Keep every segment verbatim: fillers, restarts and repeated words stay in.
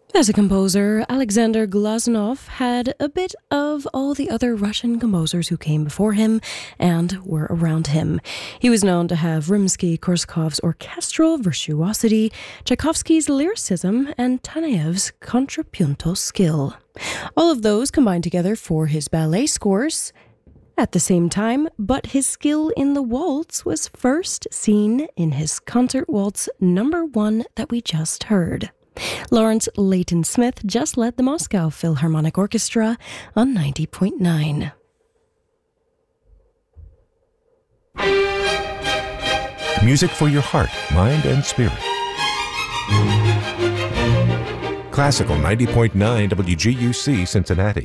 As a composer, Alexander Glazunov had a bit of all the other Russian composers who came before him and were around him. He was known to have Rimsky-Korsakov's orchestral virtuosity, Tchaikovsky's lyricism, and Taneyev's contrapuntal skill. All of those combined together for his ballet scores. At the same time, but his skill in the waltz was first seen in his concert waltz number one that we just heard. Lawrence Leighton Smith just led the Moscow Philharmonic Orchestra on ninety point nine. Music for your heart, mind, and spirit. Classical ninety point nine W G U C Cincinnati.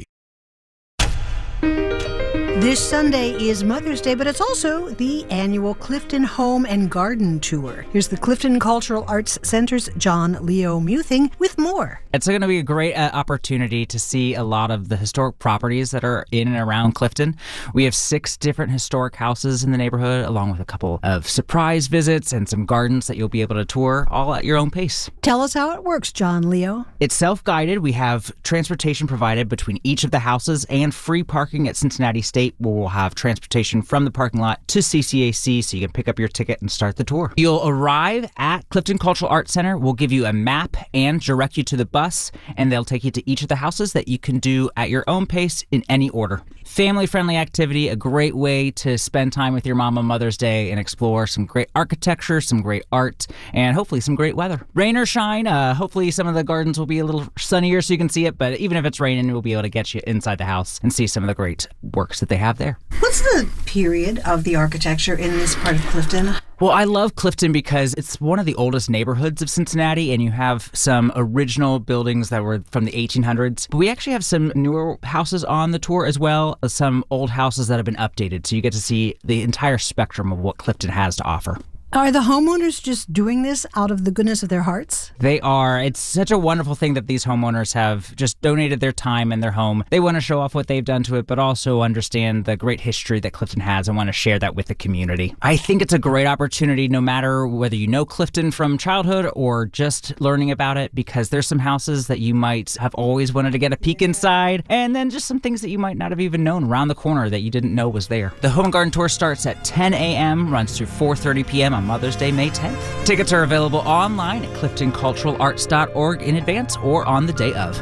This Sunday is Mother's Day, but it's also the annual Clifton Home and Garden Tour. Here's the Clifton Cultural Arts Center's John Leo Muthing with more. It's going to be a great uh, opportunity to see a lot of the historic properties that are in and around Clifton. We have six different historic houses in the neighborhood, along with a couple of surprise visits and some gardens that you'll be able to tour, all at your own pace. Tell us how it works, John Leo. It's self-guided. We have transportation provided between each of the houses and free parking at Cincinnati State, where we'll have transportation from the parking lot to C C A C so you can pick up your ticket and start the tour. You'll arrive at Clifton Cultural Arts Center. We'll give you a map and direct you to the bus, and they'll take you to each of the houses that you can do at your own pace in any order. Family-friendly activity, a great way to spend time with your mom on Mother's Day and explore some great architecture, some great art, and hopefully some great weather. Rain or shine, uh, hopefully some of the gardens will be a little sunnier so you can see it, but even if it's raining, we'll be able to get you inside the house and see some of the great works that they have there. What's the period of the architecture in this part of Clifton? Well, I love Clifton because it's one of the oldest neighborhoods of Cincinnati, and you have some original buildings that were from the eighteen hundreds. But we actually have some newer houses on the tour as well as some old houses that have been updated, so you get to see the entire spectrum of what Clifton has to offer. Are the homeowners just doing this out of the goodness of their hearts? They are. It's such a wonderful thing that these homeowners have just donated their time and their home. They want to show off what they've done to it, but also understand the great history that Clifton has and want to share that with the community. I think it's a great opportunity no matter whether you know Clifton from childhood or just learning about it, because there's some houses that you might have always wanted to get a peek inside, and then just some things that you might not have even known around the corner that you didn't know was there. The Home and Garden Tour starts at ten a.m., runs through four thirty p.m. on Mother's Day, May tenth. Tickets are available online at clifton cultural arts dot org in advance or on the day of.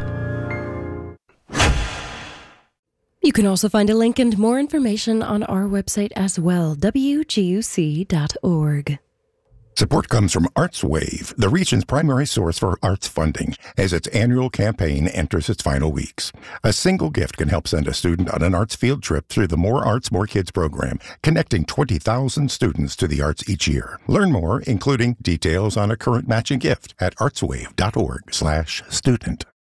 You can also find a link and more information on our website as well, w g u c dot org. Support comes from ArtsWave, the region's primary source for arts funding, as its annual campaign enters its final weeks. A single gift can help send a student on an arts field trip through the More Arts, More Kids program, connecting twenty thousand students to the arts each year. Learn more, including details on a current matching gift, at artswave dot org slash student.